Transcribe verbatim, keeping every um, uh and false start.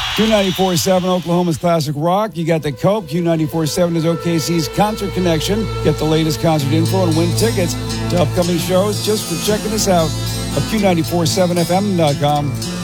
Q ninety-four point seven, Oklahoma's classic rock. You got the Cope. Q ninety-four point seven is O K C's Concert Connection. Get the latest concert info and win tickets to upcoming shows just for checking us out at Q ninety-four point seven F M dot com.